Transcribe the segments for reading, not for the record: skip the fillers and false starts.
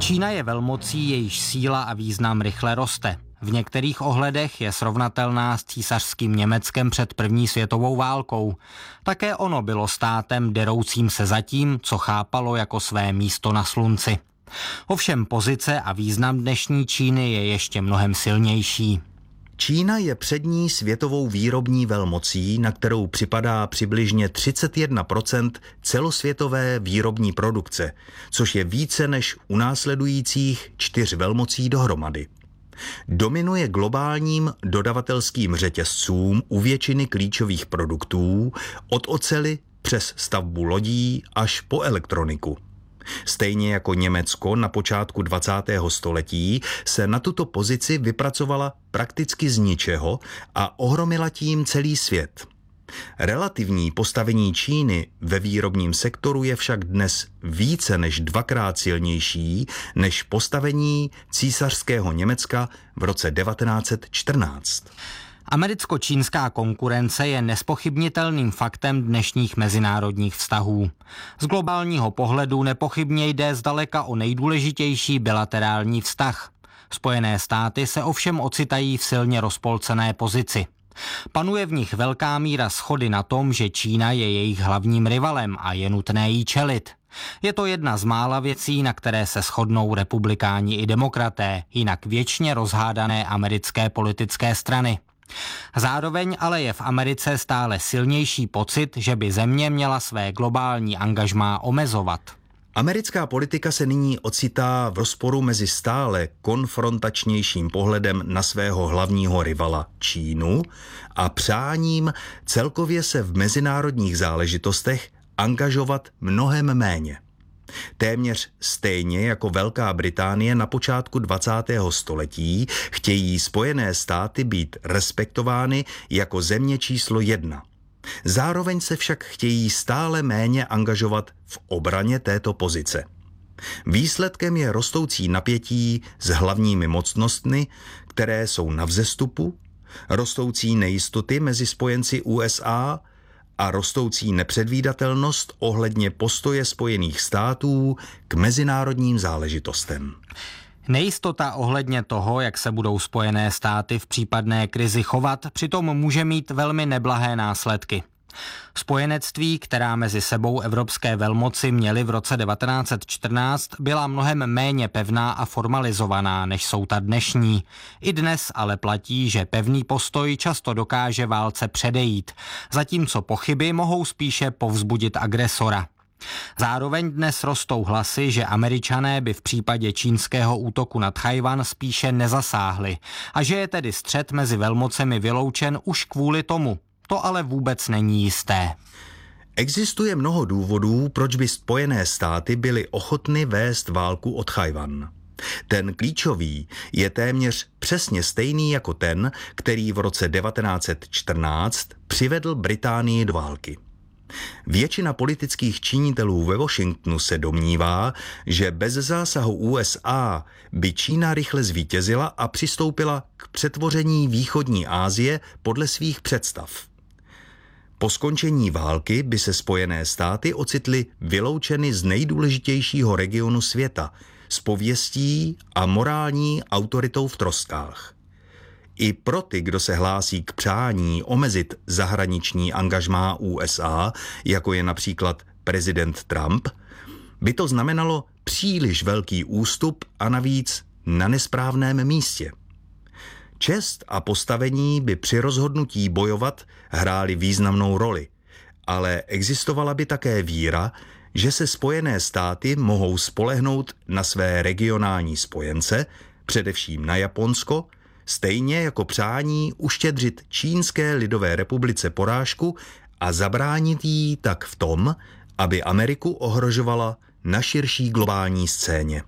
Čína je velmocí, jejíž síla a význam rychle roste. V některých ohledech je srovnatelná s císařským Německem před první světovou válkou. Také ono bylo státem deroucím se za tím, co chápalo jako své místo na slunci. Ovšem pozice a význam dnešní Číny je ještě mnohem silnější. Čína je přední světovou výrobní velmocí, na kterou připadá přibližně 31% celosvětové výrobní produkce, což je více než u následujících 4 velmocí dohromady. Dominuje globálním dodavatelským řetězcům u většiny klíčových produktů, od oceli přes stavbu lodí až po elektroniku. Stejně jako Německo na počátku 20. století se na tuto pozici vypracovala prakticky z ničeho a ohromila tím celý svět. Relativní postavení Číny ve výrobním sektoru je však dnes více než 2krát silnější než postavení císařského Německa v roce 1914. Americko-čínská konkurence je nespochybnitelným faktem dnešních mezinárodních vztahů. Z globálního pohledu nepochybně jde zdaleka o nejdůležitější bilaterální vztah. Spojené státy se ovšem ocitají v silně rozpolcené pozici. Panuje v nich velká míra shody na tom, že Čína je jejich hlavním rivalem a je nutné jí čelit. Je to jedna z mála věcí, na které se shodnou republikáni i demokraté, jinak věčně rozhádané americké politické strany. Zároveň ale je v Americe stále silnější pocit, že by země měla své globální angažmá omezovat. Americká politika se nyní ocitá v rozporu mezi stále konfrontačnějším pohledem na svého hlavního rivala Čínu a přáním celkově se v mezinárodních záležitostech angažovat mnohem méně. Téměř stejně jako Velká Británie na počátku 20. století chtějí Spojené státy být respektovány jako země číslo 1. Zároveň se však chtějí stále méně angažovat v obraně této pozice. Výsledkem je rostoucí napětí s hlavními mocnostmi, které jsou na vzestupu, rostoucí nejistoty mezi spojenci USA a rostoucí nepředvídatelnost ohledně postoje Spojených států k mezinárodním záležitostem. Nejistota ohledně toho, jak se budou Spojené státy v případné krizi chovat, přitom může mít velmi neblahé následky. Spojenectví, která mezi sebou evropské velmoci měly v roce 1914, byla mnohem méně pevná a formalizovaná, než jsou ta dnešní. I dnes ale platí, že pevný postoj často dokáže válce předejít, zatímco pochyby mohou spíše povzbudit agresora. Zároveň dnes rostou hlasy, že Američané by v případě čínského útoku na Tchaj-wan spíše nezasáhli a že je tedy střet mezi velmocemi vyloučen už kvůli tomu. To ale vůbec není jisté. Existuje mnoho důvodů, proč by Spojené státy byly ochotny vést válku o Tchaj-wan. Ten klíčový je téměř přesně stejný jako ten, který v roce 1914 přivedl Británii do války. Většina politických činitelů ve Washingtonu se domnívá, že bez zásahu USA by Čína rychle zvítězila a přistoupila k přetvoření východní Asie podle svých představ. Po skončení války by se Spojené státy ocitly vyloučeny z nejdůležitějšího regionu světa, s pověstí a morální autoritou v troskách. I pro ty, kdo se hlásí k přání omezit zahraniční angažmá USA, jako je například prezident Trump, by to znamenalo příliš velký ústup a navíc na nesprávném místě. Čest a postavení by při rozhodnutí bojovat hrály významnou roli, ale existovala by také víra, že se Spojené státy mohou spolehnout na své regionální spojence, především na Japonsko, stejně jako přání uštědřit Čínské lidové republice porážku a zabránit jí tak v tom, aby Ameriku ohrožovala na širší globální scéně.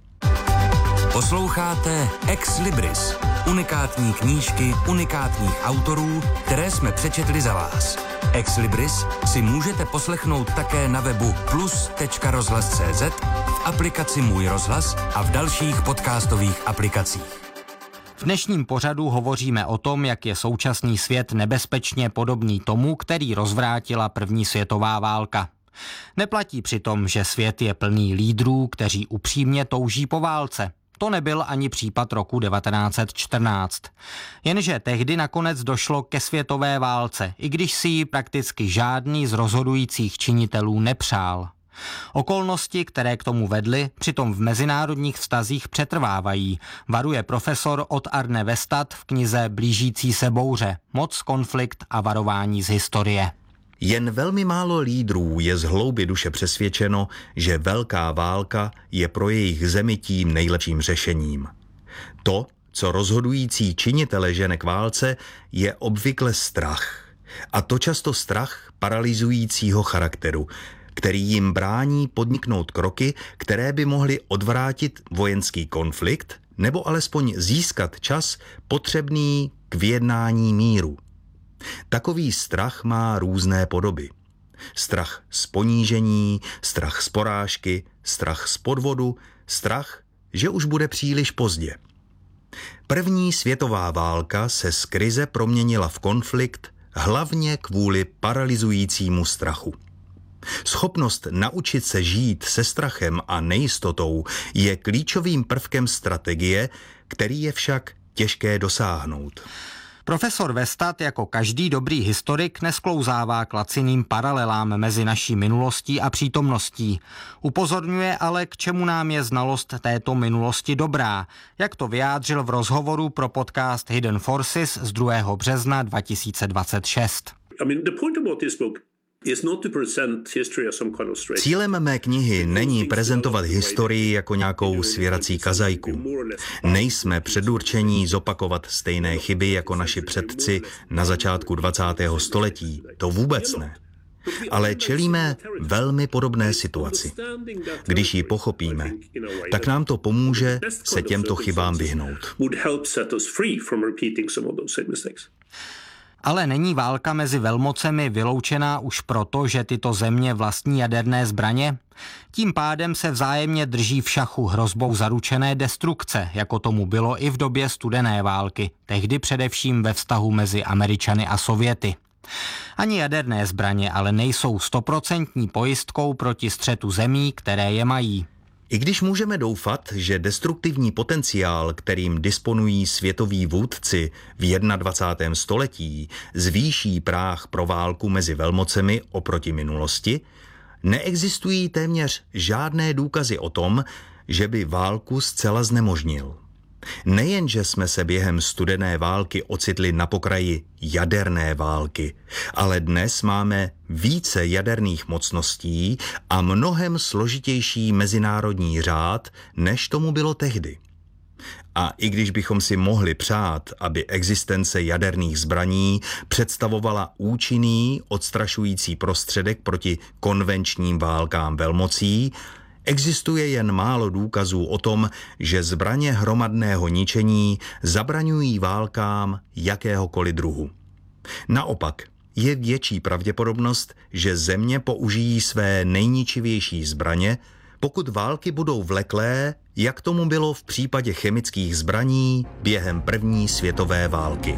Posloucháte Ex Libris, unikátní knížky unikátních autorů, které jsme přečetli za vás. Ex Libris si můžete poslechnout také na webu plus.rozhlas.cz, v aplikaci Můj rozhlas a v dalších podcastových aplikacích. V dnešním pořadu hovoříme o tom, jak je současný svět nebezpečně podobný tomu, který rozvrátila první světová válka. Neplatí přitom, že svět je plný lídrů, kteří upřímně touží po válce. To nebyl ani případ roku 1914. Jenže tehdy nakonec došlo ke světové válce, i když si ji prakticky žádný z rozhodujících činitelů nepřál. Okolnosti, které k tomu vedly, přitom v mezinárodních vztazích přetrvávají, varuje profesor Odd Arne Westad v knize Blížící se bouře. Moc, konflikt a varování z historie. Jen velmi málo lídrů je z hloubi duše přesvědčeno, že velká válka je pro jejich zemi tím nejlepším řešením. To, co rozhodující činitele žene k válce, je obvykle strach. A to často strach paralyzujícího charakteru, který jim brání podniknout kroky, které by mohly odvrátit vojenský konflikt nebo alespoň získat čas potřebný k vyjednání míru. Takový strach má různé podoby. Strach z ponížení, strach z porážky, strach z podvodu, strach, že už bude příliš pozdě. První světová válka se z krize proměnila v konflikt hlavně kvůli paralyzujícímu strachu. Schopnost naučit se žít se strachem a nejistotou je klíčovým prvkem strategie, který je však těžké dosáhnout. Profesor Westad jako každý dobrý historik nesklouzává k laciným paralelám mezi naší minulostí a přítomností. Upozorňuje ale, k čemu nám je znalost této minulosti dobrá, jak to vyjádřil v rozhovoru pro podcast Hidden Forces z 2. března 2026. Cílem mé knihy není prezentovat historii jako nějakou svěrací kazajku. Nejsme předurčení zopakovat stejné chyby jako naši předci na začátku 20. století. To vůbec ne. Ale čelíme velmi podobné situaci. Když ji pochopíme, tak nám to pomůže se těmto chybám vyhnout. Ale není válka mezi velmocemi vyloučená už proto, že tyto země vlastní jaderné zbraně? Tím pádem se vzájemně drží v šachu hrozbou zaručené destrukce, jako tomu bylo i v době studené války, tehdy především ve vztahu mezi Američany a Sověty. Ani jaderné zbraně ale nejsou 100% pojistkou proti střetu zemí, které je mají. I když můžeme doufat, že destruktivní potenciál, kterým disponují světoví vůdci v 21. století, zvýší práh pro válku mezi velmocemi oproti minulosti, neexistují téměř žádné důkazy o tom, že by válku zcela znemožnil. Nejenže jsme se během studené války ocitli na pokraji jaderné války, ale dnes máme více jaderných mocností a mnohem složitější mezinárodní řád, než tomu bylo tehdy. A i když bychom si mohli přát, aby existence jaderných zbraní představovala účinný, odstrašující prostředek proti konvenčním válkám velmocí, existuje jen málo důkazů o tom, že zbraně hromadného ničení zabraňují válkám jakéhokoliv druhu. Naopak, je větší pravděpodobnost, že země použijí své nejničivější zbraně, pokud války budou vleklé, jak tomu bylo v případě chemických zbraní během první světové války.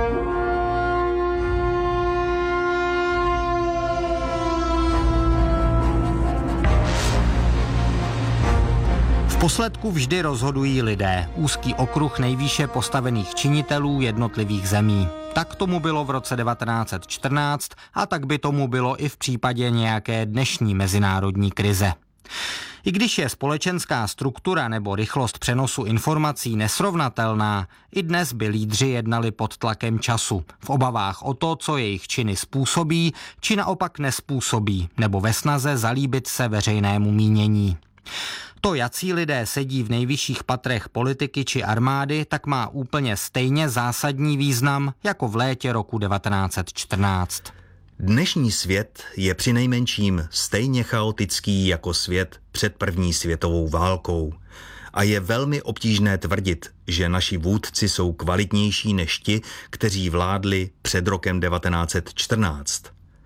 V posledku vždy rozhodují lidé, úzký okruh nejvýše postavených činitelů jednotlivých zemí. Tak tomu bylo v roce 1914 a tak by tomu bylo i v případě nějaké dnešní mezinárodní krize. I když je společenská struktura nebo rychlost přenosu informací nesrovnatelná, i dnes by lídři jednali pod tlakem času, v obavách o to, co jejich činy způsobí, či naopak nespůsobí, nebo ve snaze zalíbit se veřejnému mínění. To, jací lidé sedí v nejvyšších patrech politiky či armády, tak má úplně stejně zásadní význam jako v létě roku 1914. Dnešní svět je přinejmenším stejně chaotický jako svět před první světovou válkou. A je velmi obtížné tvrdit, že naši vůdci jsou kvalitnější než ti, kteří vládli před rokem 1914.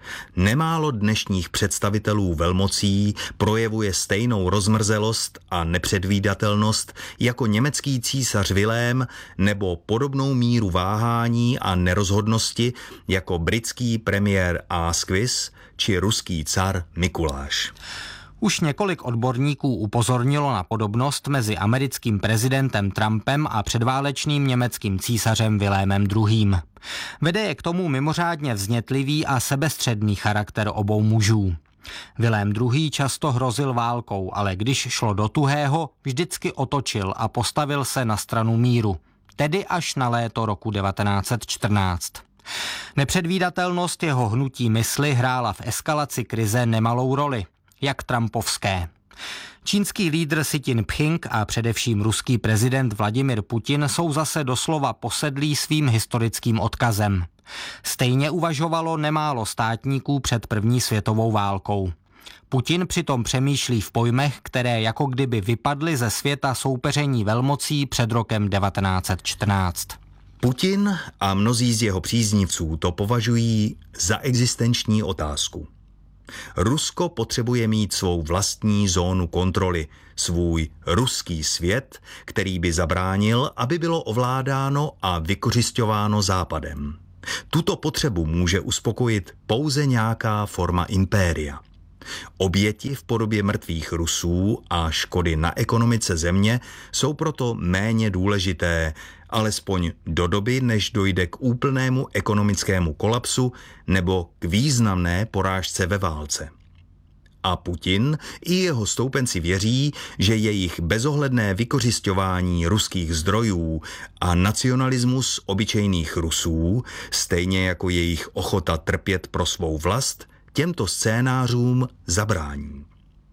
Nemálo dnešních představitelů velmocí projevuje stejnou rozmrzelost a nepředvídatelnost jako německý císař Vilém nebo podobnou míru váhání a nerozhodnosti jako britský premiér Asquith či ruský car Mikuláš. Už několik odborníků upozornilo na podobnost mezi americkým prezidentem Trumpem a předválečným německým císařem Vilémem II. Vede je k tomu mimořádně vznětlivý a sebestředný charakter obou mužů. Vilém II. Často hrozil válkou, ale když šlo do tuhého, vždycky otočil a postavil se na stranu míru, tedy až na léto roku 1914. Nepředvídatelnost jeho hnutí mysli hrála v eskalaci krize nemalou roli, jak trumpovské. Čínský lídr Xi Jinping a především ruský prezident Vladimir Putin jsou zase doslova posedlí svým historickým odkazem. Stejně uvažovalo nemálo státníků před první světovou válkou. Putin přitom přemýšlí v pojmech, které jako kdyby vypadly ze světa soupeření velmocí před rokem 1914. Putin a mnozí z jeho příznivců to považují za existenční otázku. Rusko potřebuje mít svou vlastní zónu kontroly, svůj ruský svět, který by zabránil, aby bylo ovládáno a vykořisťováno Západem. Tuto potřebu může uspokojit pouze nějaká forma impéria. Oběti v podobě mrtvých Rusů a škody na ekonomice země jsou proto méně důležité, alespoň do doby, než dojde k úplnému ekonomickému kolapsu nebo k významné porážce ve válce. A Putin i jeho stoupenci věří, že jejich bezohledné vykořisťování ruských zdrojů a nacionalismus obyčejných Rusů, stejně jako jejich ochota trpět pro svou vlast, těmto scénářům zabrání.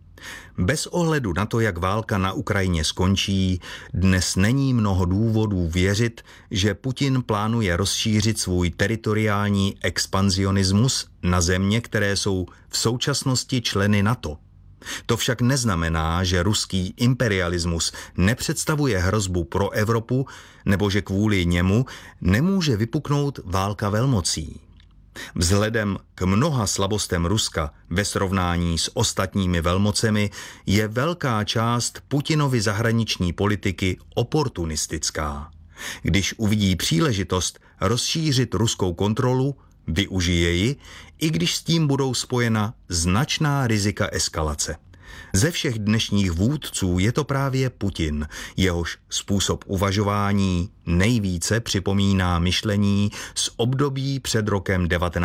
Bez ohledu na to, jak válka na Ukrajině skončí, dnes není mnoho důvodů věřit, že Putin plánuje rozšířit svůj teritoriální expanzionismus na země, které jsou v současnosti členy NATO. To však neznamená, že ruský imperialismus nepředstavuje hrozbu pro Evropu nebo že kvůli němu nemůže vypuknout válka velmocí. Vzhledem k mnoha slabostem Ruska ve srovnání s ostatními velmocemi je velká část Putinovy zahraniční politiky oportunistická. Když uvidí příležitost rozšířit ruskou kontrolu, využije ji, i když s tím budou spojena značná rizika eskalace. Ze všech dnešních vůdců je to právě Putin, jehož způsob uvažování nejvíce připomíná myšlení z období před rokem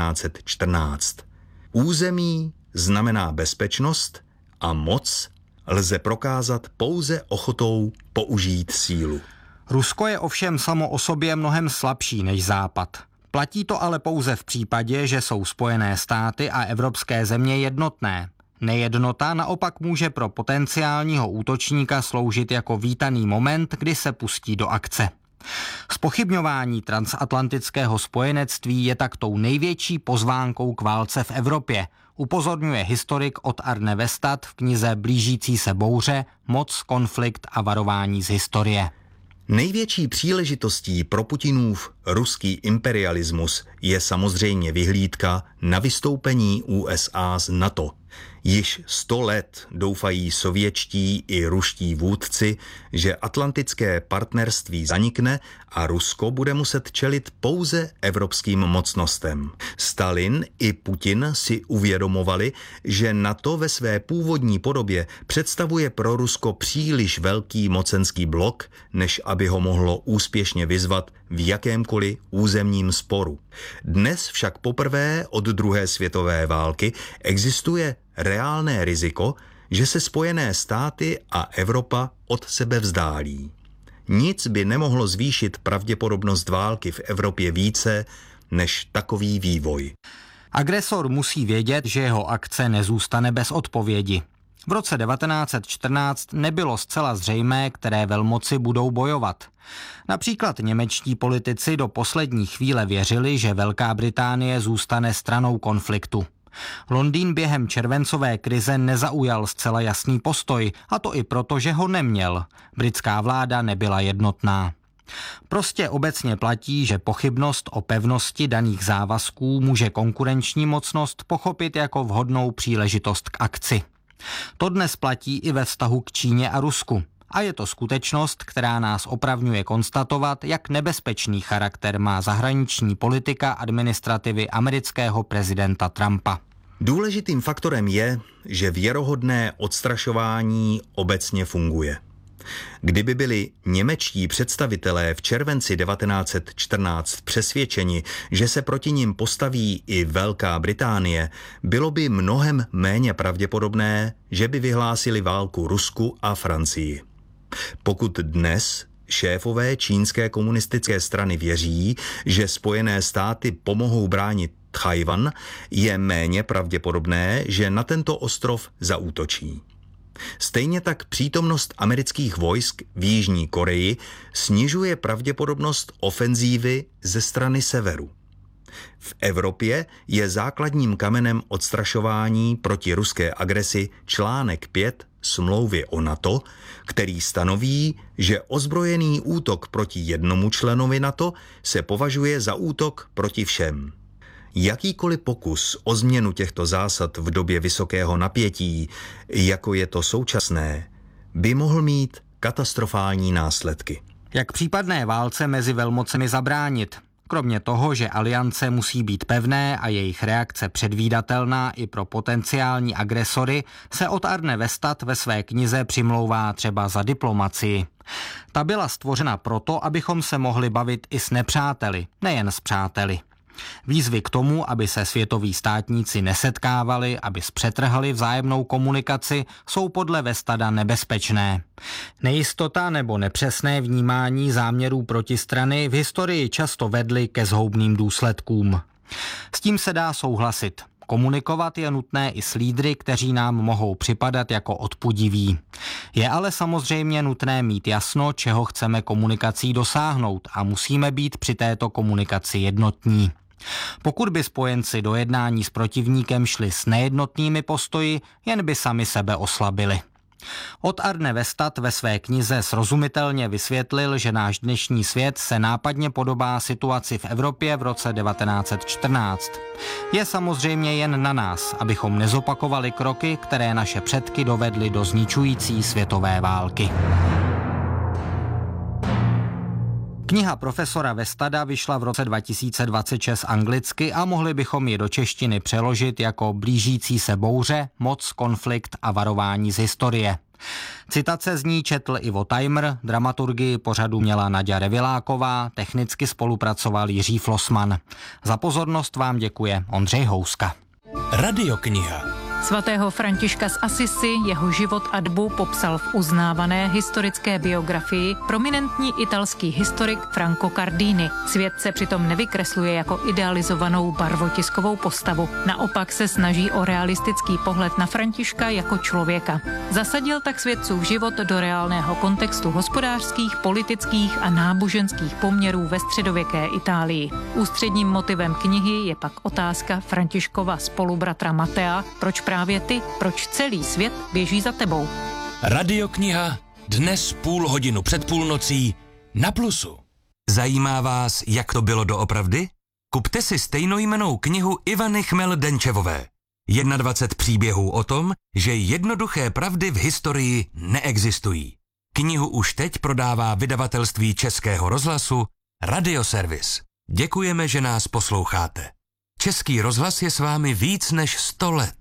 1914. Území znamená bezpečnost a moc lze prokázat pouze ochotou použít sílu. Rusko je ovšem samo o sobě mnohem slabší než Západ. Platí to ale pouze v případě, že jsou Spojené státy a evropské země jednotné. Nejednota naopak může pro potenciálního útočníka sloužit jako vítaný moment, kdy se pustí do akce. Zpochybňování transatlantického spojenectví je tak tou největší pozvánkou k válce v Evropě, upozorňuje historik od Arne Westad v knize Blížící se bouře, moc, konflikt a varování z historie. Největší příležitostí pro Putinův ruský imperialismus je samozřejmě vyhlídka na vystoupení USA z NATO. Již 100 let doufají sovětští i ruští vůdci, že atlantické partnerství zanikne a Rusko bude muset čelit pouze evropským mocnostem. Stalin i Putin si uvědomovali, že NATO ve své původní podobě představuje pro Rusko příliš velký mocenský blok, než aby ho mohlo úspěšně vyzvat v jakémkoliv územním sporu. Dnes však poprvé od druhé světové války existuje reálné riziko, že se Spojené státy a Evropa od sebe vzdálí. Nic by nemohlo zvýšit pravděpodobnost války v Evropě více než takový vývoj. Agresor musí vědět, že jeho akce nezůstane bez odpovědi. V roce 1914 nebylo zcela zřejmé, které velmoci budou bojovat. Například němečtí politici do poslední chvíle věřili, že Velká Británie zůstane stranou konfliktu. Londýn během červencové krize nezaujal zcela jasný postoj, a to i proto, že ho neměl. Britská vláda nebyla jednotná. Prostě obecně platí, že pochybnost o pevnosti daných závazků může konkurenční mocnost pochopit jako vhodnou příležitost k akci. To dnes platí i ve vztahu k Číně a Rusku. A je to skutečnost, která nás opravňuje konstatovat, jak nebezpečný charakter má zahraniční politika administrativy amerického prezidenta Trumpa. Důležitým faktorem je, že věrohodné odstrašování obecně funguje. Kdyby byli němečtí představitelé v červenci 1914 přesvědčeni, že se proti nim postaví i Velká Británie, bylo by mnohem méně pravděpodobné, že by vyhlásili válku Rusku a Francii. Pokud dnes šéfové čínské komunistické strany věří, že Spojené státy pomohou bránit Tchaj-wan, je méně pravděpodobné, že na tento ostrov zaútočí. Stejně tak přítomnost amerických vojsk v Jižní Koreji snižuje pravděpodobnost ofenzívy ze strany severu. V Evropě je základním kamenem odstrašování proti ruské agresi článek 5 smlouvy o NATO, který stanoví, že ozbrojený útok proti jednomu členovi NATO se považuje za útok proti všem. Jakýkoliv pokus o změnu těchto zásad v době vysokého napětí, jako je to současné, by mohl mít katastrofální následky. Jak případné válce mezi velmocemi zabránit? Kromě toho, že aliance musí být pevné a jejich reakce předvídatelná i pro potenciální agresory, se od Arne Westat ve své knize přimlouvá třeba za diplomacii. Ta byla stvořena proto, abychom se mohli bavit i s nepřáteli, nejen s přáteli. Výzvy k tomu, aby se světoví státníci nesetkávali, aby zpřetrhali vzájemnou komunikaci, jsou podle Westada nebezpečné. Nejistota nebo nepřesné vnímání záměrů protistrany v historii často vedly ke zhoubným důsledkům. S tím se dá souhlasit. Komunikovat je nutné i s lídry, kteří nám mohou připadat jako odpudiví. Je ale samozřejmě nutné mít jasno, čeho chceme komunikací dosáhnout a musíme být při této komunikaci jednotní. Pokud by spojenci do jednání s protivníkem šli s nejednotnými postoji, jen by sami sebe oslabili. Od Arne Westat ve své knize srozumitelně vysvětlil, že náš dnešní svět se nápadně podobá situaci v Evropě v roce 1914. Je samozřejmě jen na nás, abychom nezopakovali kroky, které naše předky dovedly do zničující světové války. Kniha profesora Westada vyšla v roce 2026 anglicky a mohli bychom ji do češtiny přeložit jako Blížící se bouře, moc, konflikt a varování z historie. Citace z ní četl Ivo Tajmr, dramaturgii pořadu měla Naďa Reviláková, technicky spolupracoval Jiří Flossmann. Za pozornost vám děkuje Ondřej Houska. Radiokniha. Svatého Františka z Assisi, jeho život a dbu popsal v uznávané historické biografii prominentní italský historik Franco Cardini. Svět se přitom nevykresluje jako idealizovanou barvotiskovou postavu. Naopak se snaží o realistický pohled na Františka jako člověka. Zasadil tak svědcův život do reálného kontextu hospodářských, politických a náboženských poměrů ve středověké Itálii. Ústředním motivem knihy je pak otázka Františkova spolubratra Matea, proč právě ty, proč celý svět běží za tebou. Radiokniha dnes 0,5 před půlnocí na Plusu. Zajímá vás, jak to bylo doopravdy? Kupte si stejnojmennou knihu Ivany Chmel-Denčevové. 21 příběhů o tom, že jednoduché pravdy v historii neexistují. Knihu už teď prodává vydavatelství Českého rozhlasu Radioservis. Děkujeme, že nás posloucháte. Český rozhlas je s vámi víc než 100 let.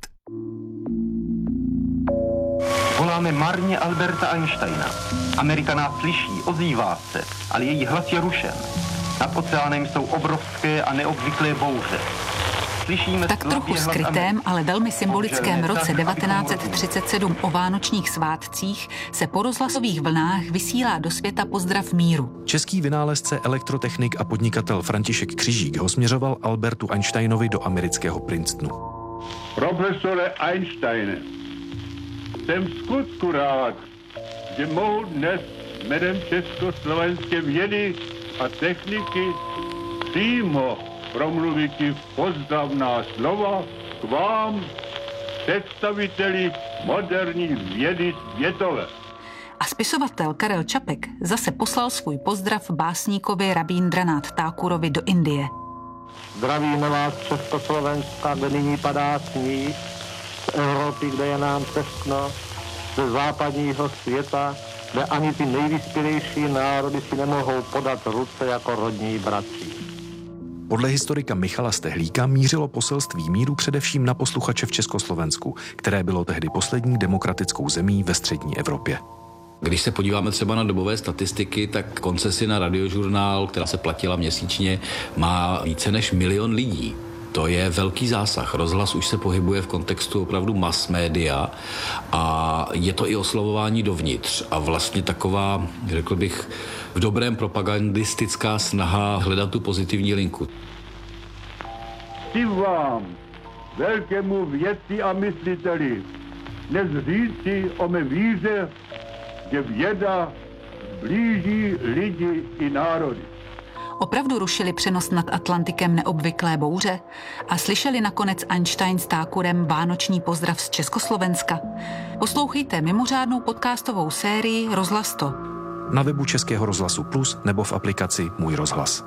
Voláme marně Alberta Einsteina. Amerika nás slyší, ozývá se, ale její hlas je rušen. Nad oceánem jsou obrovské a neobvyklé bouře. V tak trochu skrytém, ale velmi symbolickém roce 1937 o vánočních svátcích se po rozhlasových vlnách vysílá do světa pozdrav míru. Český vynálezce, elektrotechnik a podnikatel František Křižík ho směřoval Albertu Einsteinovi do amerického Princetonu. Profesore Einsteine, jsem v skutku rád, že mohu dnes jménem československé vědy a techniky přímo promluvit pozdravná slova k vám, představiteli moderní vědy světové. A spisovatel Karel Čapek zase poslal svůj pozdrav básníkovi Rabíndranath Thakurovi do Indie. Zdravíme vás z Československa, kde nyní padá sníh, z Evropy, kde je nám teskno, ze západního světa, kde ani ty nejvyspělejší národy si nemohou podat ruce jako rodní bratři. Podle historika Michala Stehlíka mířilo poselství míru především na posluchače v Československu, které bylo tehdy poslední demokratickou zemí ve střední Evropě. Když se podíváme třeba na dobové statistiky, tak koncesi na radiožurnál, která se platila měsíčně, má více než 1 milion lidí. To je velký zásah. Rozhlas už se pohybuje v kontextu opravdu mass media a je to i oslovování dovnitř a vlastně taková, řekl bych, v dobrém propagandistická snaha hledat tu pozitivní linku. Chci vám, velkému vědci a mysliteli, dnes říci o mé víře, že věda blíží lidi i národy. Opravdu rušili přenos nad Atlantikem neobvyklé bouře a slyšeli nakonec Einstein s Thakurem vánoční pozdrav z Československa? Poslouchejte mimořádnou podcastovou sérii Rozhlas to. Na webu Českého rozhlasu Plus nebo v aplikaci Můj rozhlas.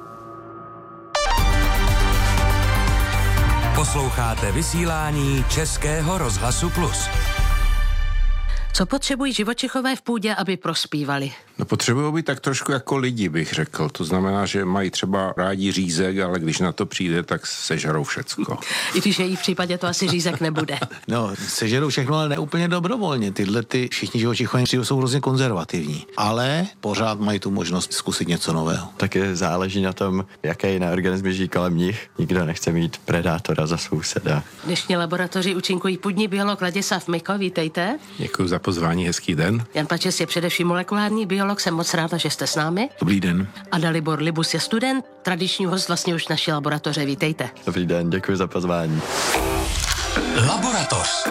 Posloucháte vysílání Českého rozhlasu Plus. Co potřebují živočichové v půdě, aby prospívali? No potřebují být tak trošku jako lidi, bych řekl. To znamená, že mají třeba rádi řízek, ale když na to přijde, tak sežerou všecko. I když její v případě to asi řízek nebude. No, sežerou všechno, ale ne úplně dobrovolně. Tyhle všichni živočichové jsou hrozně konzervativní, ale pořád mají tu možnost zkusit něco nového. Také záleží na tom, jaké jiné organismy žijí kolem nich. Nikdo nechce mít predátora za souseda. V dnešní laboratoři účinkují půdní biolog Ladislav Miko, vítejte. Děkuji za pozvání, hezký den. Jan Pačes je především molekulární biolog, jsem moc ráda, že jste s námi. Dobrý den. A Dalibor Libus je student, tradiční host vlastně už naší laboratoře, vítejte. Dobrý den, děkuji za pozvání. Laboratoř.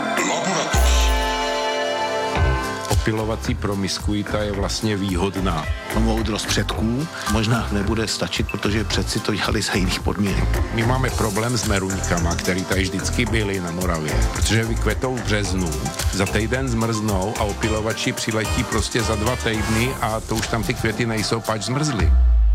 Opilovací promiskuita je vlastně výhodná. Moudrost předků možná nebude stačit, protože předci to dělali za jiných podmínek. My máme problém s meruňkama, který tady vždycky byly na Moravě, protože vykvetou v březnu, za týden zmrznou a opilovači přiletí prostě za 2 týdny a to už tam ty květy nejsou, pač zmrzly.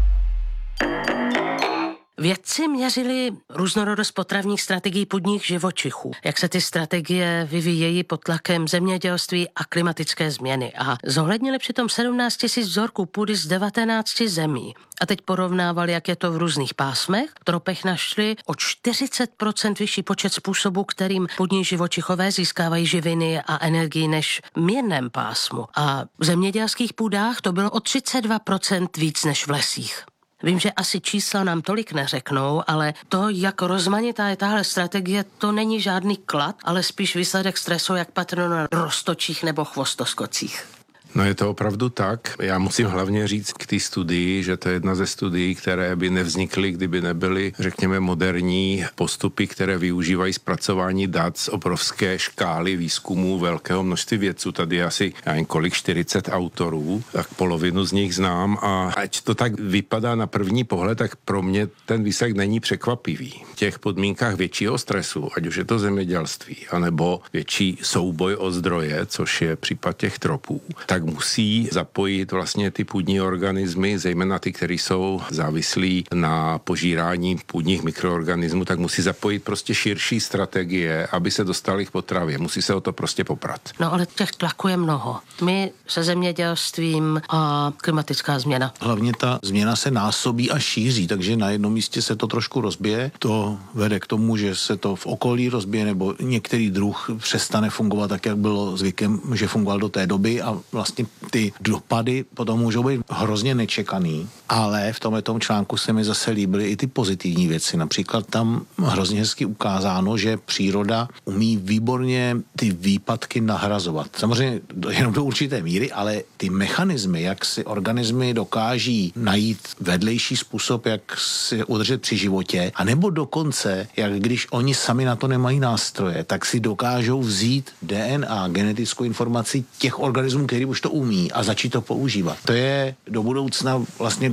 Vědci měřili různorodost potravních strategií půdních živočichů. Jak se ty strategie vyvíjejí pod tlakem zemědělství a klimatické změny. A zohlednili přitom 17 000 vzorků půdy z 19 zemí. A teď porovnávali, jak je to v různých pásmech. V tropech našli o 40% vyšší počet způsobů, kterým půdní živočichové získávají živiny a energii než v mírném pásmu. A v zemědělských půdách to bylo o 32% víc než v lesích. Vím, že asi čísla nám tolik neřeknou, ale to, jak rozmanitá je tahle strategie, to není žádný klad, ale spíš výsledek stresu, jak patrno na roztočích nebo chvostoskocích. No je to opravdu tak. Já musím hlavně říct k té studii, že to je jedna ze studií, které by nevznikly, kdyby nebyly, řekněme, moderní postupy, které využívají zpracování dat z obrovské škály výzkumů velkého množství vědců. Tady je asi 40 autorů, tak polovinu z nich znám a ať to tak vypadá na první pohled, tak pro mě ten výsledek není překvapivý. V těch podmínkách většího stresu, ať už je to zemědělství, anebo větší souboj o zdroje, což je případ těch tropů, tak musí zapojit vlastně ty půdní organismy, zejména ty, které jsou závislí na požírání půdních mikroorganismů, tak musí zapojit prostě širší strategie, aby se dostali k potravě. Musí se o to prostě poprat. No ale těch tlaků je mnoho. My se zemědělstvím a klimatická změna. Hlavně ta změna se násobí a šíří, takže na jednom místě se to trošku rozbije. To vede k tomu, že se to v okolí rozbije, nebo některý druh přestane fungovat tak, jak bylo zvykem, že fungoval do té doby a vlastně ty dopady potom můžou být hrozně nečekaný, ale v tomhletom článku se mi zase líbily i ty pozitivní věci. Například tam hrozně hezky ukázáno, že příroda umí výborně ty výpadky nahrazovat. Samozřejmě jenom do určité míry, ale ty mechanismy, jak si organismy dokáží najít vedlejší způsob, jak si udržet při životě, anebo dokonce, jak když oni sami na to nemají nástroje, tak si dokážou vzít DNA, genetickou informaci těch organismů, který už to umí a začít to používat. To je do budoucna vlastně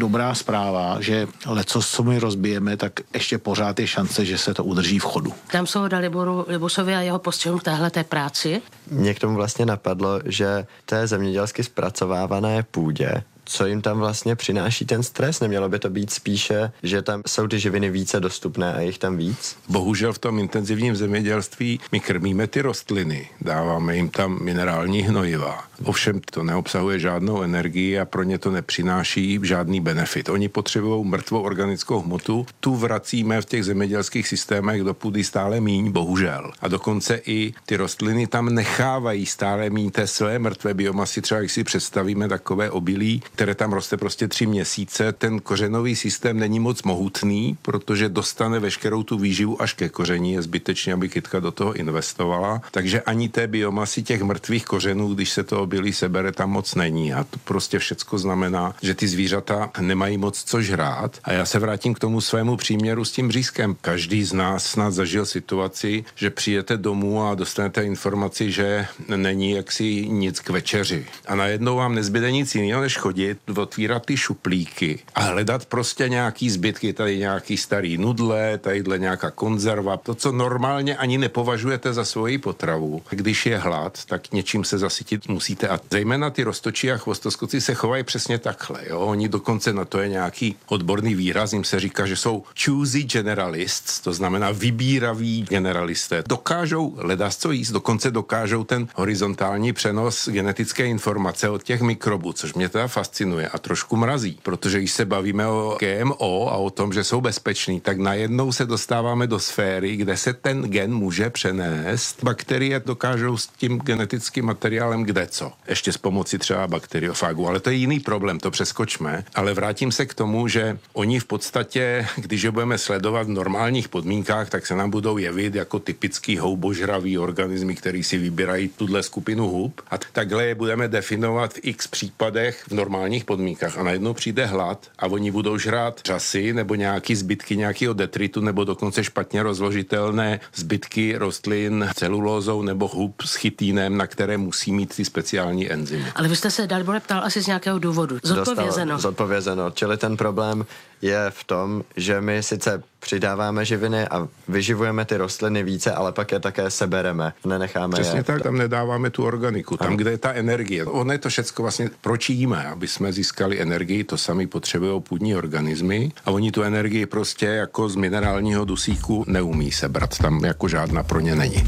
dobrá zpráva, že lecos, co my rozbijeme, tak ještě pořád je šance, že se to udrží v chodu. Tam jsou Daliboru Libusovi a jeho postřehům téhleté práci. Mě k tomu vlastně napadlo, že té zemědělsky zpracovávané půdě, co jim tam vlastně přináší ten stres? Nemělo by to být spíše, že tam jsou ty živiny více dostupné a jich tam víc? Bohužel v tom intenzivním zemědělství my krmíme ty rostliny, dáváme jim tam minerální hnojiva. Ovšem to neobsahuje žádnou energii a pro ně to nepřináší žádný benefit. Oni potřebují mrtvou organickou hmotu, tu vracíme v těch zemědělských systémech do půdy stále míň, bohužel. A dokonce i ty rostliny tam nechávají stále míň té své mrtvé biomasy, třeba když si představíme takové obilí, které tam roste prostě 3 měsíce, ten kořenový systém není moc mohutný, protože dostane veškerou tu výživu až ke koření, je zbytečně, aby kytka do toho investovala. Takže ani té biomasy těch mrtvých kořenů, když se to obilí sebere, tam moc není. A to prostě všecko znamená, že ty zvířata nemají moc co žrát. A já se vrátím k tomu svému příměru s tím řízkem. Každý z nás snad zažil situaci, že přijete domů a dostanete informaci, že není jaksi nic k večeři. A najednou vám nezbyde nic jiného, než chodit, otvírat ty šuplíky a hledat prostě nějaký zbytky, tady nějaký starý nudle, tadyhle nějaká konzerva, to, co normálně ani nepovažujete za svoji potravu. Když je hlad, tak něčím se zasytit musíte. A zejména ty roztočí a chvostoskoci se chovají přesně takhle. Jo? Oni dokonce na to je nějaký odborný výraz, jim se říká, že jsou choosy generalists, to znamená vybíraví generalisté. Dokážou ledasco jíst, dokonce dokážou ten horizontální přenos genetické informace od těch mikrobů, což mě teda fascinuje a trošku mrazí, protože když se bavíme o GMO a o tom, že jsou bezpeční, tak najednou se dostáváme do sféry, kde se ten gen může přenést. Bakterie dokážou s tím genetickým materiálem kdeco. Ještě s pomocí třeba bakteriofágu, ale to je jiný problém, to přeskočme. Ale vrátím se k tomu, že oni v podstatě, když je budeme sledovat v normálních podmínkách, tak se nám budou jevit jako typický houbožravý organismy, který si vybírají tuhle skupinu hub. A takhle je budeme definovat v x případech v normálních podmínkách. A najednou přijde hlad a oni budou žrát řasy nebo nějaký zbytky nějakého detritu nebo dokonce špatně rozložitelné zbytky rostlin celulózou nebo hub s chitínem, na které musí mít ty speciální enzymy. Ale vy jste se, Dalibore, ptal asi z nějakého důvodu. Zodpovězeno. Čili ten problém je v tom, že my sice přidáváme živiny a vyživujeme ty rostliny více, ale pak je také sebereme, nenecháme Přesně tak, tam nedáváme tu organiku, tam, kde je ta energie. Ono je to všecko vlastně, proč jíme, aby jsme získali energii, to sami potřebují půdní organismy a oni tu energii prostě jako z minerálního dusíku neumí sebrat, tam jako žádná pro ně není.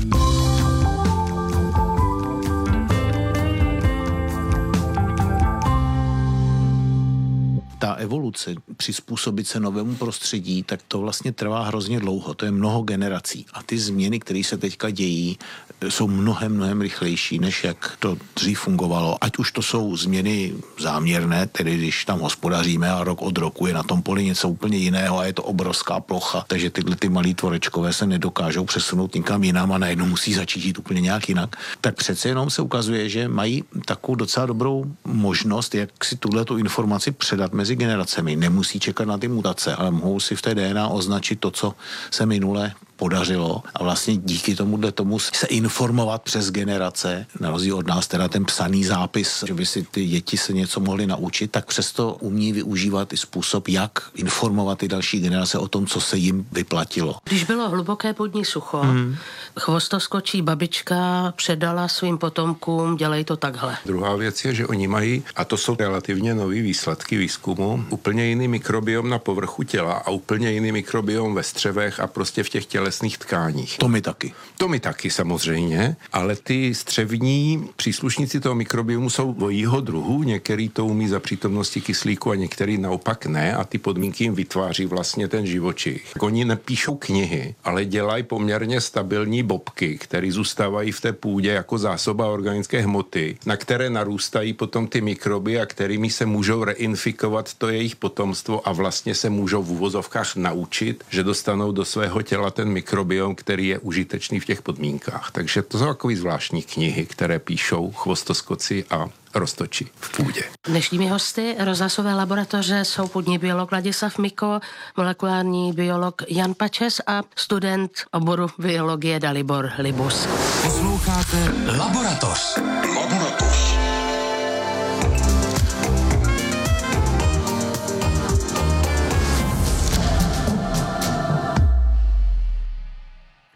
Ta evoluce, přizpůsobit se novému prostředí, tak to vlastně trvá hrozně dlouho, to je mnoho generací. A ty změny, které se teďka dějí, jsou mnohem rychlejší, než jak to dřív fungovalo. Ať už to jsou změny záměrné, tedy když tam hospodaříme a rok od roku je na tom poli něco úplně jiného a je to obrovská plocha, takže tyhle ty malí tvorečkové se nedokážou přesunout nikam jinam a najednou musí začít žít úplně nějak jinak. Tak přece jenom se ukazuje, že mají takovou docela dobrou možnost, jak si tuhletu informaci předat mezi generacemi. Nemusí čekat na ty mutace, ale mohou si v té DNA označit to, co se minule podařilo a vlastně díky tomu se informovat přes generace, na rozdíl od nás teda ten psaný zápis, že by si ty děti se něco mohly naučit, tak přesto umí využívat i způsob, jak informovat ty další generace o tom, co se jim vyplatilo. Když bylo hluboké půdní sucho, chvostoskočí babička předala svým potomkům, dělej to takhle. Druhá věc je, že oni mají, a to jsou relativně nový výsledky výzkumu, úplně jiný mikrobiom na povrchu těla a úplně jiný mikrobiom ve střevech a prostě v těch tělesných tkáních. To my taky samozřejmě, ale ty střevní příslušníci toho mikrobiomu jsou dvojího druhu, některý to umí za přítomnosti kyslíku a některý naopak ne a ty podmínky jim vytváří vlastně ten živočich. Oni nepíšou knihy, ale dělají poměrně stabilní bobky, které zůstávají v té půdě jako zásoba organické hmoty, na které narůstají potom ty mikroby a kterými se můžou reinfikovat to jejich potomstvo a vlastně se můžou v uvozovkách naučit, že dostanou do svého těla ten mikrobiom, který je užitečný v těch podmínkách. Takže to jsou takový zvláštní knihy, které píšou chvostoskoci a roztoči v půdě. Dnešními hosty rozhlasové laboratoře jsou půdní biolog Ladislav Miko, molekulární biolog Jan Pačes a student oboru biologie Dalibor Libus. Posloucháte Laboratoř.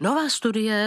Nová studie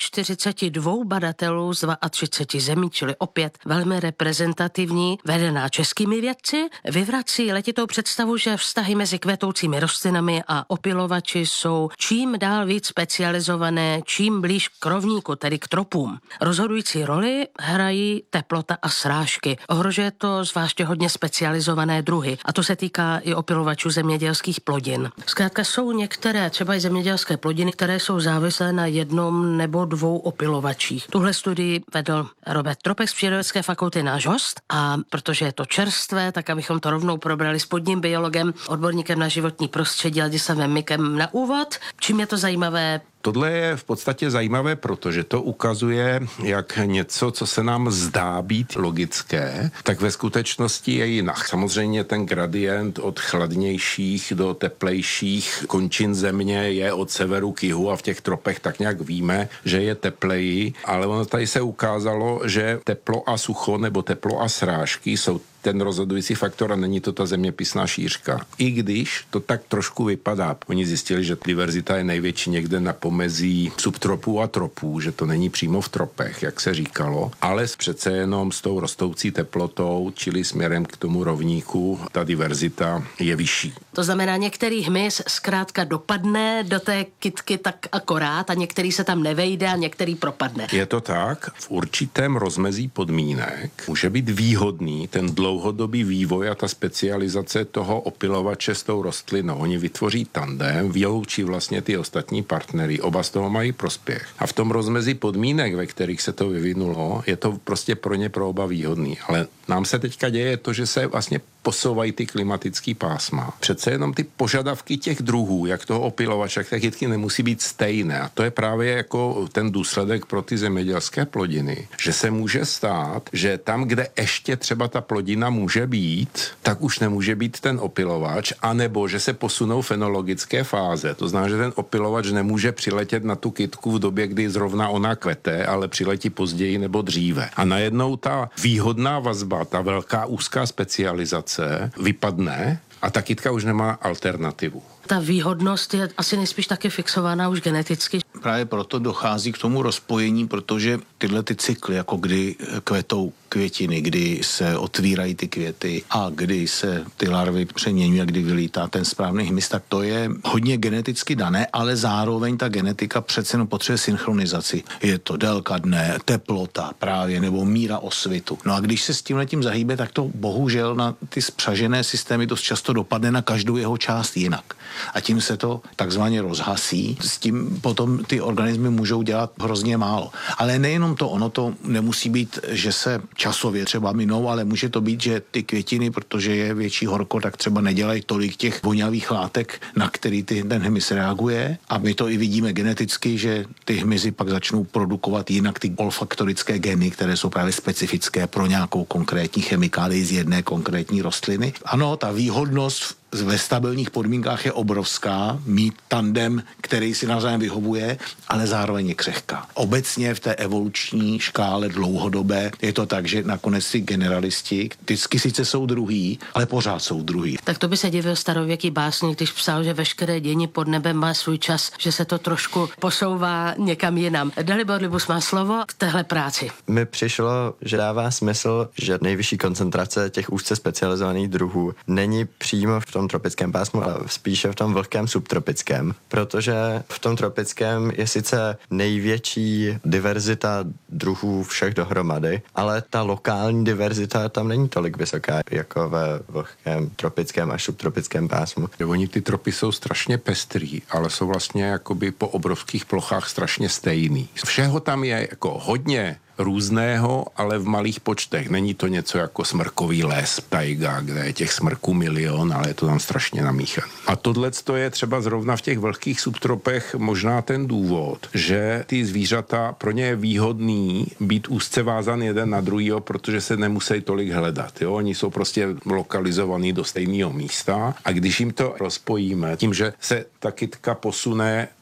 142 badatelů z 32 zemí, čili opět velmi reprezentativní, vedená českými vědci, vyvrací letitou představu, že vztahy mezi kvetoucími rostlinami a opylovači jsou čím dál víc specializované, čím blíž k rovníku, tedy k tropům. Rozhodující roli hrají teplota a srážky. Ohrožuje to zvláště hodně specializované druhy a to se týká i opylovačů zemědělských plodin. Zkrátka jsou některé, třeba i zemědělské plodiny, které jsou závislé na jednom nebo dvou opylovačích. Tuhle studii vedl Robert Tropek z Přírodovědecké fakulty, náš host, a protože je to čerstvé, tak abychom to rovnou probrali s spodním biologem, odborníkem na životní prostředí Ladislavem Mikem na úvod. Čím je to zajímavé? Tohle je v podstatě zajímavé, protože to ukazuje, jak něco, co se nám zdá být logické, tak ve skutečnosti je jinak. Samozřejmě ten gradient od chladnějších do teplejších končin země je od severu k jihu a v těch tropech tak nějak víme, že je tepleji, ale ono tady se ukázalo, že teplo a sucho nebo teplo a srážky jsou ten rozhodující faktor a není to ta zeměpisná šířka. I když to tak trošku vypadá. Oni zjistili, že diverzita je největší někde na pomezí subtropů a tropů, že to není přímo v tropech, jak se říkalo, ale přece jenom s tou rostoucí teplotou, čili směrem k tomu rovníku, ta diverzita je vyšší. To znamená, některý hmyz zkrátka dopadne do té kytky tak akorát a některý se tam nevejde a některý propadne. Je to tak. V určitém rozmezí podmínek může být výhodný ten dlouhodobý vývoj a ta specializace toho opylovače s tou rostlinou. Oni vytvoří tandem, vyloučí vlastně ty ostatní partnery, oba z toho mají prospěch. A v tom rozmezí podmínek, ve kterých se to vyvinulo, je to prostě pro ně pro oba výhodný. Ale nám se teďka děje to, že se vlastně posouvají ty klimatický pásma. Přece jenom ty požadavky těch druhů, jak toho opylovače, jak té kytky, nemusí být stejné. A to je právě jako ten důsledek pro ty zemědělské plodiny, že se může stát, že tam, kde ještě třeba ta plodina může být, tak už nemůže být ten opylovač, anebo že se posunou fenologické fáze. To znamená, že ten opylovač nemůže přiletět na tu kytku v době, kdy zrovna ona kvete, ale přiletí později nebo dříve. A najednou ta výhodná vazba, ta velká úzká specializace vypadne a ta kytka už nemá alternativu. Ta výhodnost je asi nejspíš taky fixovaná už geneticky. Právě proto dochází k tomu rozpojení, protože tyhle ty cykly, jako kdy kvetou květiny, kdy se otvírají ty květy a kdy se ty larvy přeměňují a kdy vylítá ten správný hmyz, tak to je hodně geneticky dané, ale zároveň ta genetika přece jenom potřebuje synchronizaci. Je to délka dne, teplota právě, nebo míra osvitu. No a když se s tímhletím zahýbe, tak to bohužel na ty spřažené systémy dost často dopadne na každou jeho část jinak. A tím se to takzvaně rozhasí. S tím potom ty organismy můžou dělat hrozně málo. Ale nejenom to, ono to nemusí být, že se časově třeba minou, ale může to být, že ty květiny, protože je větší horko, tak třeba nedělají tolik těch vonavých látek, na který ten hmyz reaguje. A my to i vidíme geneticky, že ty hmyzy pak začnou produkovat jinak ty olfaktorické geny, které jsou právě specifické pro nějakou konkrétní chemikálii z jedné konkrétní rostliny. Ano, ta výhodnost ve stabilních podmínkách je obrovská, mít tandem, který si navzájem vyhovuje, ale zároveň je křehká. Obecně v té evoluční škále dlouhodobé je to tak, že nakonec ty generalisti vždycky sice jsou druhý, ale pořád jsou druhý. Tak to by se divil starověký básník, když psal, že veškeré dění pod nebem má svůj čas, že se to trošku posouvá někam jinam. Dalibor Libus má slovo k téhle práci. Mi přišlo, že dává smysl, že nejvyšší koncentrace těch úzce specializovaných druhů není přímo v tom tropickém pásmu, ale spíše v tom vlhkém subtropickém, protože v tom tropickém je sice největší diverzita druhů všech dohromady, ale ta lokální diverzita tam není tolik vysoká jako ve vlhkém tropickém až subtropickém pásmu. Oni ty tropy jsou strašně pestrý, ale jsou vlastně jakoby po obrovských plochách strašně stejný. Všeho tam je jako hodně různého, ale v malých počtech. Není to něco jako smrkový les, tajga, kde je těch smrků milion, ale je to tam strašně namíchané. A tohleto je třeba zrovna v těch velkých subtropech možná ten důvod, že ty zvířata, pro ně je výhodný být úzce vázan jeden na druhýho, protože se nemusí tolik hledat. Jo? Oni jsou prostě lokalizovaní do stejného místa a když jim to rozpojíme, tím, že se ta kytka posune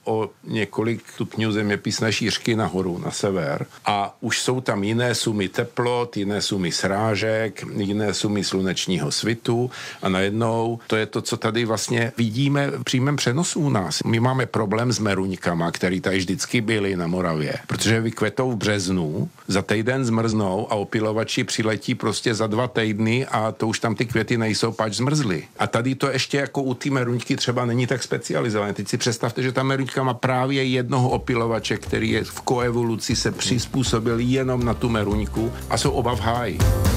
o několik stupňů zeměpisné šířky nahoru, na sever a už jsou tam jiné sumy teplot, jiné sumy srážek, jiné sumy slunečního svitu a najednou to je to, co tady vlastně vidíme v přímém přenosu u nás. My máme problém s meruňkama, který tady vždycky byly na Moravě, protože vykvetou v březnu, za týden zmrznou a opilovači přiletí prostě za 2 týdny a to už tam ty květy nejsou, pač zmrzly. A tady to ještě jako u té meruňky třeba není tak specializované. Teď si představte, že ta meruňka má právě jednoho opilovače, který je v koevoluci se přizpůsobil jenom na tu meruňku a jsou oba v háji.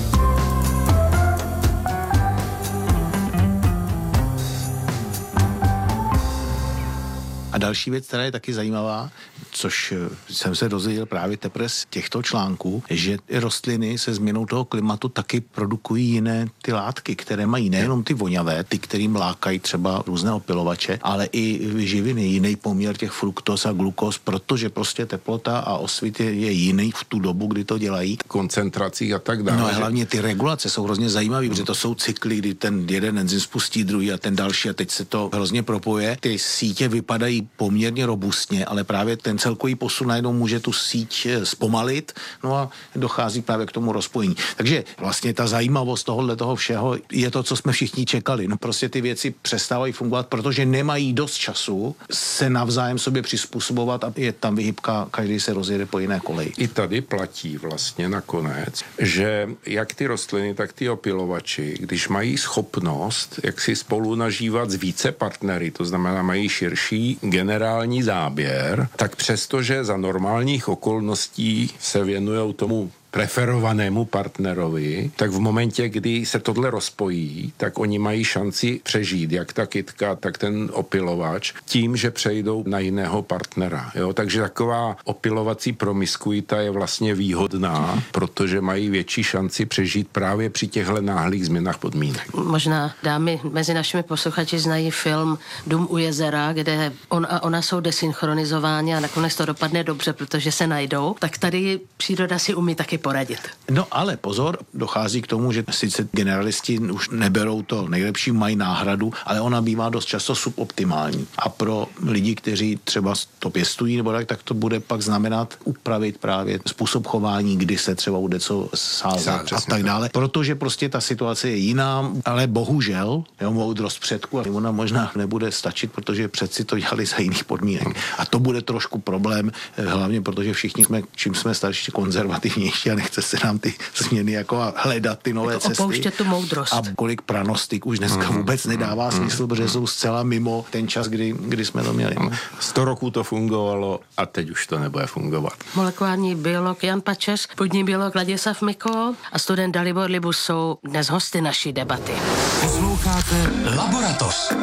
A další věc, která je taky zajímavá, což jsem se dozvěděl právě teprve z těchto článků, že rostliny se změnou toho klimatu taky produkují jiné ty látky, které mají nejenom ty voňavé, ty, kterým lákají třeba různé opilovače, ale i živiny, jiný poměr těch fruktóz a glukóz, protože prostě teplota a osvit je jiný v tu dobu, kdy to dělají. Koncentrací a tak dále. No a hlavně ty regulace jsou hrozně zajímavé, protože to jsou cykly, kdy ten jeden enzym spustí druhý a ten další a teď se to hrozně propoje. Ty sítě vypadají poměrně robustně, ale právě ten celkový posun najednou může tu síť zpomalit, no a dochází právě k tomu rozpojení. Takže vlastně ta zajímavost toho všeho je to, co jsme všichni čekali. No prostě ty věci přestávají fungovat, protože nemají dost času se navzájem sobě přizpůsobovat a je tam vyhybka, každý se rozjede po jiné koleji. I tady platí vlastně nakonec, že jak ty rostliny, tak ty opilovači, když mají schopnost, jak si spolu nažívat s více partnery, to znamená mají širší generální záběr, tak přestože za normálních okolností se věnujou tomu preferovanému partnerovi, tak v momentě, kdy se tohle rozpojí, tak oni mají šanci přežít, jak ta kytka, tak ten opilovač, tím, že přejdou na jiného partnera. Jo? Takže taková opilovací promiskuita je vlastně výhodná, protože mají větší šanci přežít právě při těchto náhlých změnách podmínek. Možná dámy mezi našimi posluchači znají film Dům u jezera, kde on a ona jsou desynchronizováni a nakonec to dopadne dobře, protože se najdou. Tak tady příroda si umí taky poradit. No ale pozor, dochází k tomu, že sice generalisti už neberou to nejlepší, mají náhradu, ale ona bývá dost často suboptimální. A pro lidi, kteří třeba to pěstují nebo tak to bude pak znamenat upravit právě způsob chování, kdy se třeba bude co sázet a tak dále. Protože prostě ta situace je jiná, ale bohužel, moudrost předků, a ona možná nebude stačit, protože předci to dělali za jiných podmínek. A to bude trošku problém, hlavně protože všichni jsme, čím jsme starší, konzervativnější a nechce se nám ty změny jako hledat ty nové cesty. Opouštět tu moudrost. A kolik pranostik už dneska vůbec nedává smysl, protože jsou zcela mimo ten čas, kdy jsme to měli. 100 roků to fungovalo a teď už to nebude fungovat. Molekulární biolog Jan Pačes, půdní biolog Ladislav Mikl a student Dalibor Libus jsou dnes hosty naší debaty. Posloucháte Laboratoř.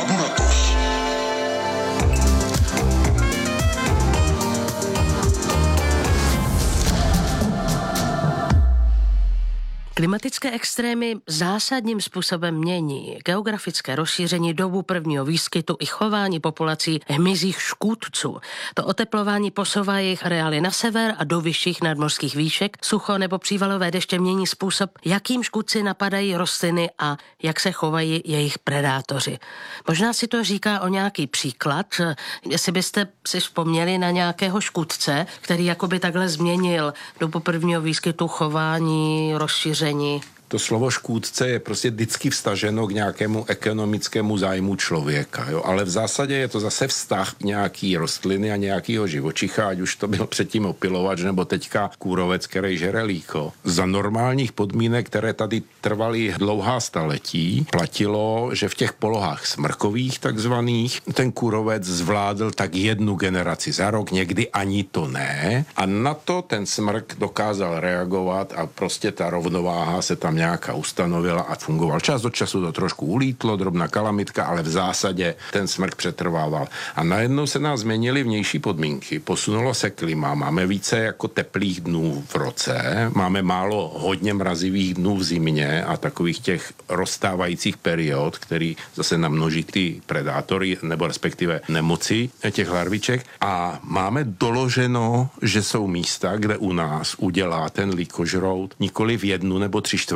Klimatické extrémy zásadním způsobem mění geografické rozšíření, dobu prvního výskytu i chování populací hmyzích škůdců. To oteplování posouvá jejich areály na sever a do vyšších nadmořských výšek. Sucho nebo přívalové deště mění způsob, jakým škůdci napadají rostliny a jak se chovají jejich predátoři. Možná si to říká o nějaký příklad, jestli byste si vzpomněli na nějakého škůdce, který jakoby takhle změnil dobu prvního výskytu, chování, rozšíření. To slovo škůdce je prostě vždycky vstaženo k nějakému ekonomickému zájmu člověka, jo? Ale v zásadě je to zase vztah k nějaký rostliny a nějakýho živočicha, ať už to byl předtím opilovač nebo teďka kůrovec, který žere líko. Za normálních podmínek, které tady trvaly dlouhá staletí, platilo, že v těch polohách smrkových takzvaných ten kůrovec zvládl tak 1 generaci za rok, někdy ani to ne. A na to ten smrk dokázal reagovat a prostě ta rovnováha se tam nějaká ustanovila a fungoval. Čas od času to trošku ulítlo, drobná kalamitka, ale v zásadě ten smrk přetrvával. A najednou se nás změnily vnější podmínky, posunulo se klima, máme více jako teplých dnů v roce, máme málo hodně mrazivých dnů v zimě a takových těch rozstávajících period, který zase namnoží ty predátory nebo respektive nemoci těch larviček a máme doloženo, že jsou místa, kde u nás udělá ten líkožrout nikoli v 1 nebo 3/4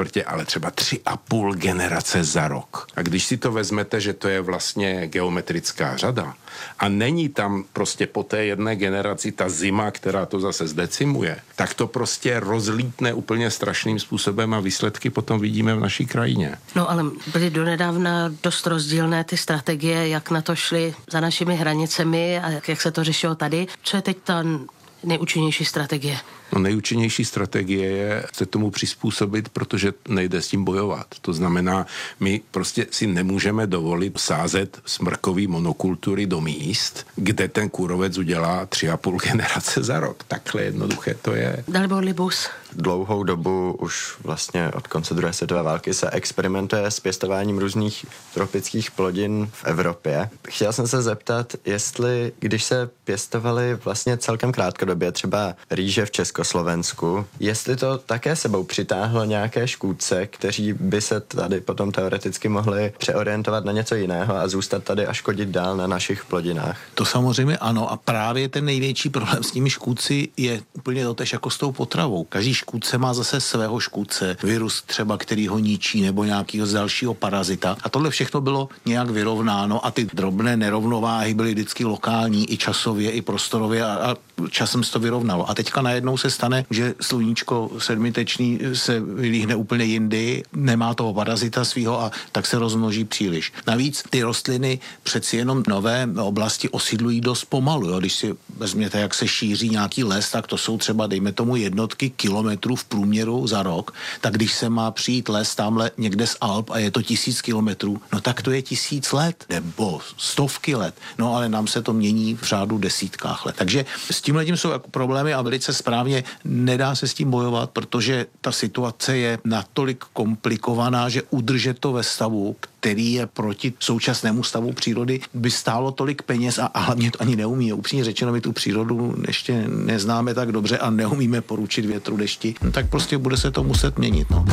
čtvrtě, ale třeba 3,5 generace za rok. A když si to vezmete, že to je vlastně geometrická řada a není tam prostě po té jedné generaci ta zima, která to zase zdecimuje, tak to prostě rozlítne úplně strašným způsobem a výsledky potom vidíme v naší krajině. No ale byly donedávna dost rozdílné ty strategie, jak na to šli za našimi hranicemi a jak se to řešilo tady. Co je teď ta nejúčinnější strategie? No, nejúčinnější strategie je se tomu přizpůsobit, protože nejde s tím bojovat. To znamená, my prostě si nemůžeme dovolit sázet smrkový monokultury do míst, kde ten kůrovec udělá 3,5 generace za rok. Takhle jednoduché to je. Dalibor Libus. Dlouhou dobu už vlastně od konce druhé světové války se experimentuje s pěstováním různých tropických plodin v Evropě. Chtěl jsem se zeptat, jestli, když se pěstovaly vlastně celkem krátkodobě třeba rýže v Československu, jestli to také sebou přitáhlo nějaké škůdce, kteří by se tady potom teoreticky mohli přeorientovat na něco jiného a zůstat tady a škodit dál na našich plodinách. To samozřejmě ano a právě ten největší problém s těmi škůdci je úplně totéž jako s tou potravou. Každý škůdce má zase svého škůdce, virus třeba, který ho ničí, nebo nějakého dalšího parazita. A tohle všechno bylo nějak vyrovnáno a ty drobné nerovnováhy byly vždycky lokální i časově, i prostorově a časem se to vyrovnalo. A teďka najednou se stane, že sluníčko sedmitečný se vylíhne úplně jindy, nemá toho parazita svýho a tak se rozmnoží příliš. Navíc ty rostliny přeci jenom nové oblasti osídlují dost pomalu. Jo? Když si vezměte, jak se šíří nějaký les, tak to jsou třeba, dejme tomu, jednotky kilometrů v průměru za rok. Tak když se má přijít les tamhle někde z Alp a je to 1000 kilometrů, no tak to je 1000 let nebo 100 let. No ale nám se to mění v řádu desítkách let. Takže s tímhletím jsou jako problémy a velice správně nedá se s tím bojovat, protože ta situace je natolik komplikovaná, že udržet to ve stavu, který je proti současnému stavu přírody, by stálo tolik peněz a hlavně to ani neumí. Upřímně řečeno, my tu přírodu ještě neznáme tak dobře a neumíme poručit větru, dešti, no, tak prostě bude se to muset měnit. No.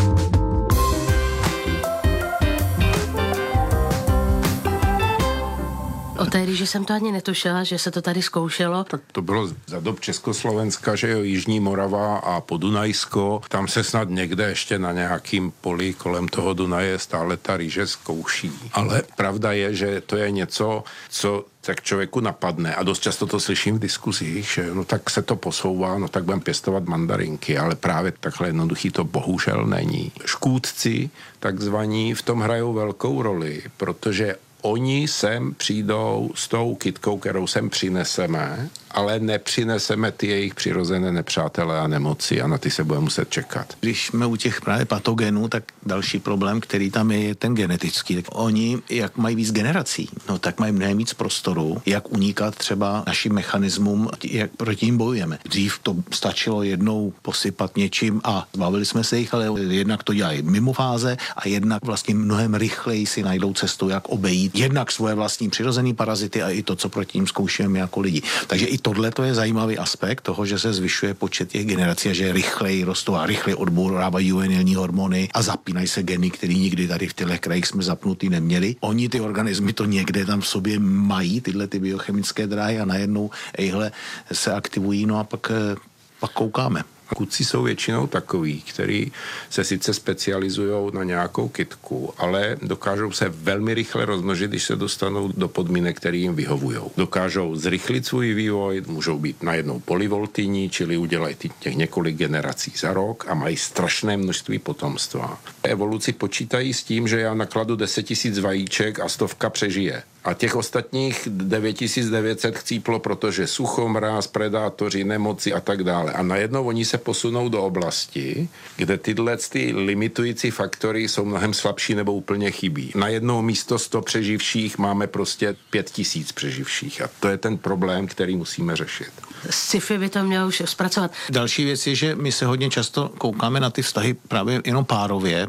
O té rýži jsem to ani netušila, že se to tady zkoušelo. Tak to bylo za dob Československa, že jo, Jižní Morava a Podunajsko. Tam se snad někde ještě na nějakým poli kolem toho Dunaje stále ta rýže zkouší. Ale pravda je, že to je něco, co tak člověku napadne a dost často to slyším v diskuzích, že no tak se to posouvá, no tak budeme pěstovat mandarinky, ale právě takhle jednoduchý to bohužel není. Škůdci takzvaní v tom hrajou velkou roli, protože oni sem přijdou s tou kytkou, kterou sem přineseme, ale nepřineseme ty jejich přirozené nepřátelé a nemoci a na ty se bude muset čekat. Když jsme u těch právě patogenů, tak další problém, který tam je ten genetický. Tak oni, jak mají víc generací, no tak mají mnohem víc prostoru, jak unikat třeba našim mechanismům, jak proti ním bojujeme. Dřív to stačilo jednou posypat něčím a zbavili jsme se jich, ale jednak to dělají mimo fáze a jednak vlastně mnohem rychleji si najdou cestu, jak obejít jednak svoje vlastní přirozený parazity a i to, co proti ním zkoušíme jako lidi. Takže i tohle to je zajímavý aspekt toho, že se zvyšuje počet těch generací a že rychleji rostou a rychleji odbourávají juvenilní hormony a zapínají se geny, které nikdy tady v těchto krajích jsme zapnutý neměli. Oni ty organismy to někde tam v sobě mají, tyhle ty biochemické dráhy a najednou se aktivují, no a pak koukáme. Kůdci jsou většinou takový, který se sice specializují na nějakou kytku, ale dokážou se velmi rychle rozmnožit, když se dostanou do podmínek, které jim vyhovují. Dokážou zrychlit svůj vývoj, můžou být najednou polyvoltinní, čili udělají těch několik generací za rok a mají strašné množství potomstva. Evoluci počítají s tím, že já nakladu 10 000 vajíček a 100 přežije. A těch ostatních 9900 chcíplo, protože sucho, mráz, predátoři, nemoci a tak dále. A najednou oni se posunou do oblasti, kde tyhle limitující faktory jsou mnohem slabší nebo úplně chybí. Najednou místo 100 přeživších máme prostě 5000 přeživších. A to je ten problém, který musíme řešit. Sci-fi by to mělo už zpracovat. Další věc je, že my se hodně často koukáme na ty vztahy právě jenom párově.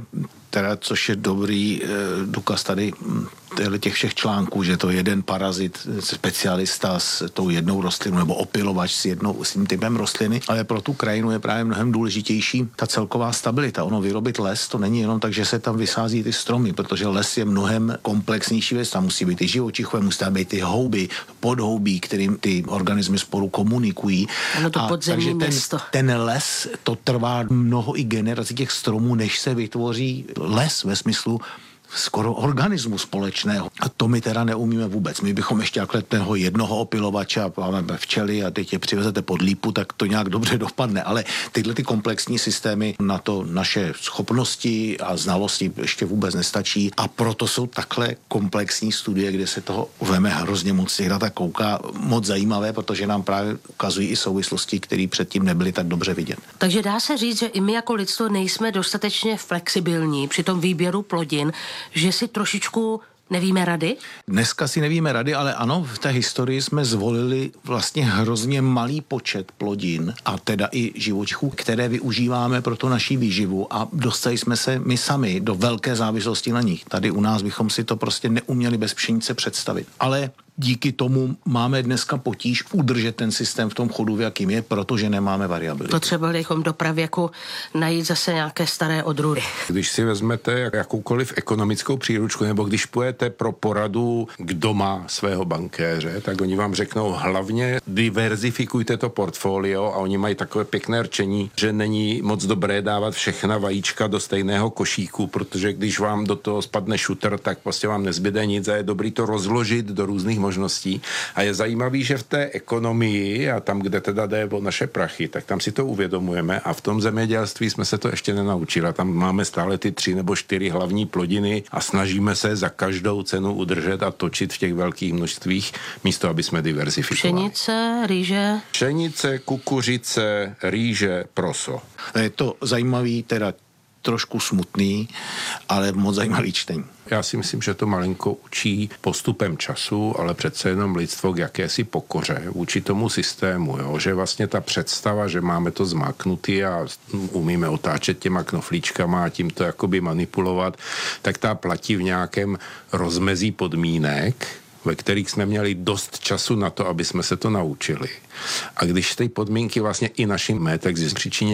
teda, což je dobrý důkaz tady těch všech článků, že to jeden parazit, specialista s tou jednou rostlinou nebo opilovač s tím typem rostliny, ale pro tu krajinu je právě mnohem důležitější ta celková stabilita. Ono vyrobit les, to není jenom tak, že se tam vysází ty stromy, protože les je mnohem komplexnější věc. Tam musí být i živočichové, musí tam být ty houby, podhoubí, kterým ty organismy spolu komunikují. Ano, to podzemní město. Ten les, to trvá mnoho i generací těch stromů, než se vytvoří les ve smyslu skoro organismu společného. A to my teda neumíme vůbec. My bychom ještě takhle toho jednoho opilovača, máme včely a teď je přivezete pod lípu, tak to nějak dobře dopadne. Ale tyhle ty komplexní systémy na to naše schopnosti a znalosti ještě vůbec nestačí. A proto jsou takhle komplexní studie, kde se toho veme hrozně moc těch dat a kouká, moc zajímavé, protože nám právě ukazují i souvislosti, které předtím nebyly tak dobře vidět. Takže dá se říct, že i my jako lidstvo nejsme dostatečně flexibilní při tom výběru plodin, že si trošičku nevíme rady? Dneska si nevíme rady, ale ano, v té historii jsme zvolili vlastně hrozně malý počet plodin a teda i živočichů, které využíváme pro tu naší výživu a dostali jsme se my sami do velké závislosti na nich. Tady u nás bychom si to prostě neuměli bez pšenice představit. Ale díky tomu máme dneska potíž udržet ten systém v tom chodu, v jakým je, protože nemáme variabilitu. To třeba bychom do pravěku najít zase nějaké staré odrůdy. Když si vezmete jakoukoliv ekonomickou příručku, nebo když půjdete pro poradu, kdo má svého bankéře, tak oni vám řeknou hlavně diverzifikujte to portfolio a oni mají takové pěkné rčení, že není moc dobré dávat všechna vajíčka do stejného košíku, protože když vám do toho spadne šutr, tak prostě vám nezbyde nic a je dobrý to rozložit do různých možností. A je zajímavý, že v té ekonomii a tam, kde teda jde o naše prachy, tak tam si to uvědomujeme a v tom zemědělství jsme se to ještě nenaučili. Tam máme stále ty 3 nebo 4 hlavní plodiny a snažíme se za každou cenu udržet a točit v těch velkých množstvích, místo aby jsme diverzifikovali. Pšenice, rýže? Pšenice, kukuřice, rýže, proso. Je to zajímavý, teda trošku smutný, ale moc zajímavý čtení. Já si myslím, že to malinko učí postupem času, ale přece jenom lidstvo k jakési pokoře vůči tomu systému, jo? Že vlastně ta představa, že máme to zmáknutý a umíme otáčet těma knoflíčkama a tím to jakoby manipulovat, tak ta platí v nějakém rozmezí podmínek, ve kterých jsme měli dost času na to, aby jsme se to naučili. A když ty podmínky vlastně i našim métek z příčině